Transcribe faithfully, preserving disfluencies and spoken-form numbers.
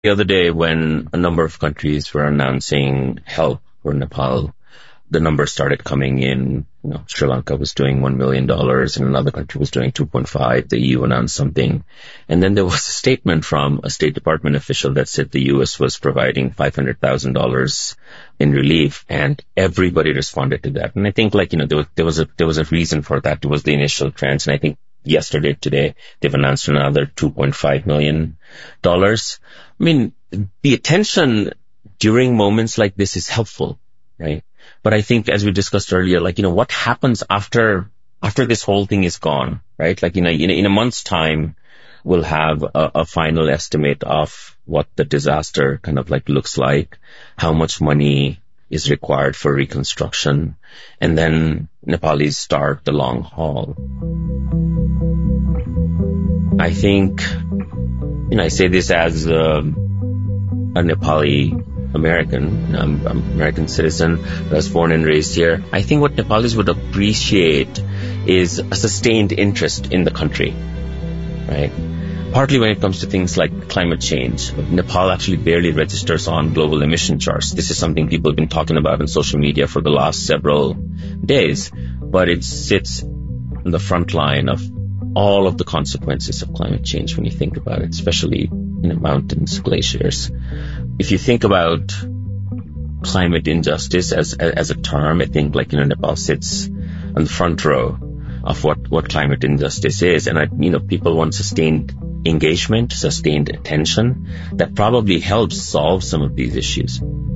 The other day, when a number of countries were announcing help for Nepal, the numbers started coming in. You know, Sri Lanka was doing one million dollars and another country was doing two point five. The E U announced something. And then there was a statement from a State Department official that said the U S was providing five hundred thousand dollars in relief, and everybody responded to that. And I think, like, you know, there was, there was a, there was a reason for that. It was the initial trends. And I think yesterday, today, they've announced another two point five million dollars. I mean, the attention during moments like this is helpful, right? But I think, as we discussed earlier, like, you know, what happens after, after this whole thing is gone, right? Like, you know, in, in a month's time, we'll have a, a final estimate of what the disaster kind of like looks like, how much money is required for reconstruction, and then Nepalis start the long haul. I think, you know, I say this as a, a Nepali American, um, I'm an American citizen who was born and raised here. I think what Nepalis would appreciate is a sustained interest in the country, right? Partly when it comes to things like climate change. Nepal actually barely registers on global emission charts. This is something people have been talking about on social media for the last several days, but it sits on the front line of all of the consequences of climate change when you think about it, especially in the mountains, glaciers. If you think about climate injustice as as a term, I think, like, you know, Nepal sits on the front row of what, what climate injustice is. And, I, you know, people want sustained engagement, sustained attention that probably helps solve some of these issues.